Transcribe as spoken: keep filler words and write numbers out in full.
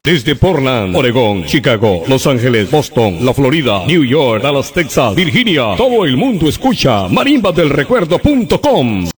Desde Portland, Oregón, Chicago, Los Ángeles, Boston, la Florida, New York, Dallas, Texas, Virginia, todo el mundo escucha marimba del recuerdo punto com.